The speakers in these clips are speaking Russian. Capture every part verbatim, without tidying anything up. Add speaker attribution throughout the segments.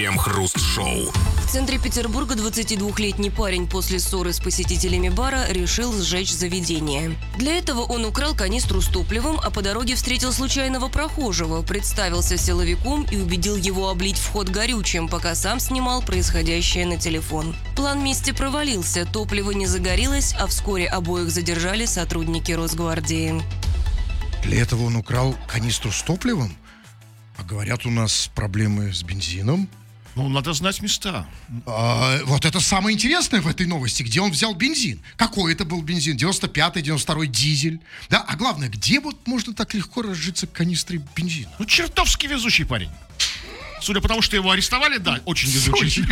Speaker 1: Крем-хруст-шоу.
Speaker 2: В центре Петербурга двадцатидвухлетний парень после ссоры с посетителями бара решил сжечь заведение. Для этого он украл канистру с топливом, а по дороге встретил случайного прохожего, представился силовиком и убедил его облить вход горючим, пока сам снимал происходящее на телефон. План мести провалился, топливо не загорелось, а вскоре обоих задержали сотрудники Росгвардии.
Speaker 3: Для этого он украл канистру с топливом? А говорят, у нас проблемы с бензином.
Speaker 4: Ну, надо знать места.
Speaker 3: А, вот это самое интересное в этой новости. Где он взял бензин? Какой это был бензин? девяносто пятый, девяносто второй дизель. Да, а главное, где вот можно так легко разжиться канистрой бензина?
Speaker 4: Ну, чертовски везучий парень. Судя по тому, что его арестовали, да, очень везучий.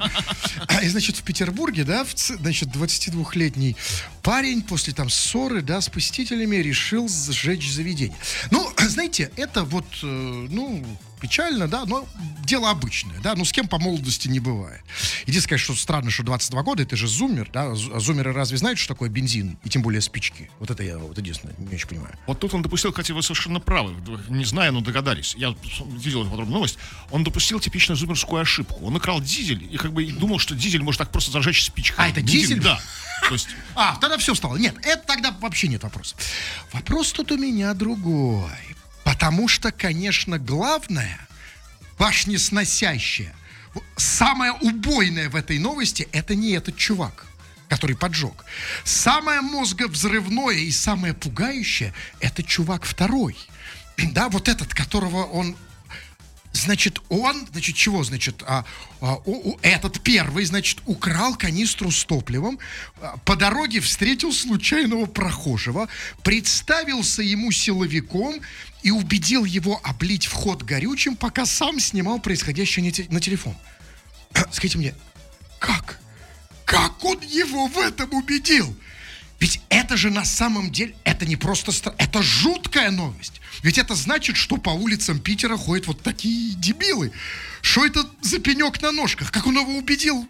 Speaker 3: И, значит, в Петербурге, да, в, значит, двадцатидвухлетний парень после там ссоры, да, с посетителями решил сжечь заведение. Ну, знаете, это вот, э, ну, печально, да, но дело обычное, да, ну, с кем по молодости не бывает. Единственное, что странно, что двадцать два года, это же зумер, да, а зумеры разве знают, что такое бензин, и тем более спички? Вот это я, вот единственное, не очень понимаю.
Speaker 4: Вот тут он допустил, кстати, вы совершенно правы, не зная, но догадались. Я видел эту подробную новость. Он допустил типичную зумерскую ошибку. Он украл дизель и как бы думал, что дизель может так просто зажечь спичкой.
Speaker 3: А, это
Speaker 4: бензин,
Speaker 3: дизель?
Speaker 4: Да. То есть...
Speaker 3: А, тогда все стало. Нет, это тогда вообще нет вопроса. Вопрос тут у меня другой. Потому что, конечно, главное, башнесносящее, самое убойное в этой новости, это не этот чувак, который поджег. Самое мозговзрывное и самое пугающее, это чувак второй. Да, вот этот, которого он... Значит, он, значит, чего, значит, а, а, у, у, этот первый, значит, украл канистру с топливом, а, по дороге встретил случайного прохожего, представился ему силовиком и убедил его облить вход горючим, пока сам снимал происходящее на, те, на телефон. Скажите мне, как? Как он его в этом убедил? Ведь это же на самом деле, это не просто, стра- это жуткая новость. Ведь это значит, что по улицам Питера ходят вот такие дебилы. Что это за пенек на ножках? Как он его убедил?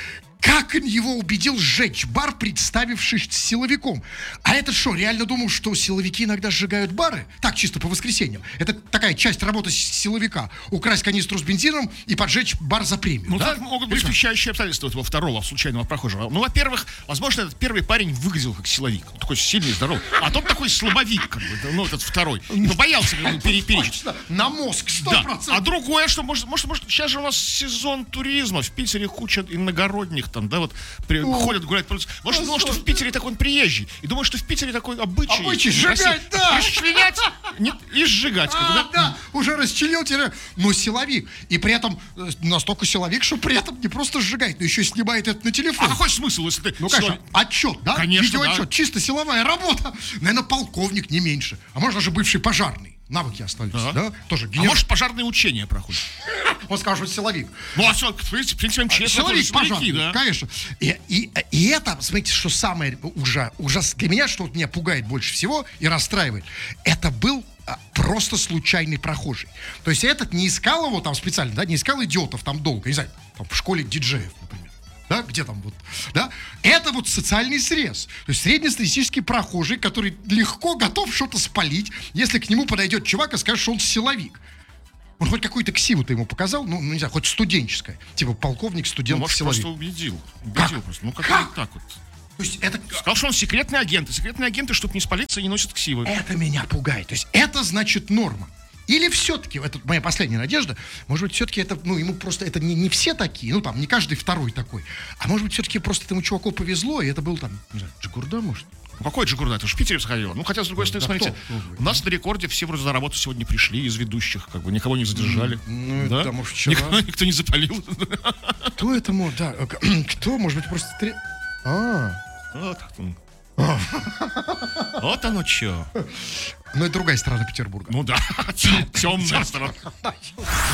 Speaker 3: Как он его убедил сжечь бар, представившись силовиком? А это что, реально думал, что силовики иногда сжигают бары? Так, чисто по воскресеньям. Это такая часть работы силовика. Украсть канистру с бензином и поджечь бар за премию.
Speaker 4: Ну,
Speaker 3: да?
Speaker 4: так могут быть смягчающие обстоятельства этого второго случайного прохожего. Ну, во-первых, возможно, этот первый парень выглядел как силовик. Он такой сильный, здоровый. А тот такой слабовик, как бы, ну, этот второй. Ну, боялся ну, перечить.
Speaker 3: На мозг, сто процентов.
Speaker 4: Да. А другое, что, может, может, может, сейчас же у нас сезон туризма. В Питере куча иногородних там, да, вот, при, ходят, гуляют по улице. Может, думал, что в Питере такой он приезжий. И думаю, что в Питере такой обычай.
Speaker 3: Обычай сжигать, да.
Speaker 4: Расчленять и сжигать.
Speaker 3: А,
Speaker 4: да?
Speaker 3: да, уже расчленил тебя. Но силовик. И при этом настолько силовик, что при этом не просто сжигает, но еще и снимает это на телефон.
Speaker 4: А какой смысл, если ты...
Speaker 3: Ну, конечно, отчет, да?
Speaker 4: Конечно,
Speaker 3: видеоотчет,
Speaker 4: да.
Speaker 3: Чисто силовая работа. Наверное, полковник, не меньше. А может, даже бывший пожарный. Навыки остались, да? да? Тоже генерал.
Speaker 4: А может, пожарные учения проходят?
Speaker 3: Он скажет, силовик.
Speaker 4: Ну, а все, в принципе, МЧС,
Speaker 3: силовик, пожарный,
Speaker 4: да?
Speaker 3: Конечно. И, и, и это, смотрите, что самое ужас, ужас для меня, что вот меня пугает больше всего и расстраивает, это был а, просто случайный прохожий. То есть этот не искал его там специально, да, не искал идиотов там долго, не знаю, там в школе диджеев, например. Да, где там вот, да? Это вот социальный срез. То есть среднестатистический прохожий, который легко готов что-то спалить, если к нему подойдет чувак и скажет, что он силовик. Он хоть какую-то ксиву-то ему показал, ну, ну, не знаю, хоть студенческая. Типа полковник, студент,
Speaker 4: ну, может,
Speaker 3: силовик.
Speaker 4: просто убедил. Убедил
Speaker 3: Как?
Speaker 4: просто. Ну, как,
Speaker 3: Как?
Speaker 4: так вот.
Speaker 3: То есть это...
Speaker 4: Сказал, что он секретный агент. И секретные агенты, чтобы не спалиться, не носят ксивы.
Speaker 3: Это меня пугает. То есть это значит норма. Или все-таки, это моя последняя надежда, может быть, все-таки это, ну, ему просто, это не, не все такие, ну, там, не каждый второй такой, а может быть, все-таки просто этому чуваку повезло, и это был, там, не знаю, Джигурда, может?
Speaker 4: Ну, какой Джигурда? Это же в Питере сходило. Ну, хотя, с другой стороны,
Speaker 3: да
Speaker 4: смотрите,
Speaker 3: кто?
Speaker 4: у нас на рекорде все вроде на работу сегодня пришли из ведущих, как бы, никого не задержали.
Speaker 3: Ну,
Speaker 4: да?
Speaker 3: это, может, вчера...
Speaker 4: Никто, никто не запалил.
Speaker 3: Кто это может, да, кто, может быть, просто... Три... А,
Speaker 4: Вот, вот оно что.
Speaker 3: ну, это другая сторона Петербурга.
Speaker 4: Ну да, темная сторона.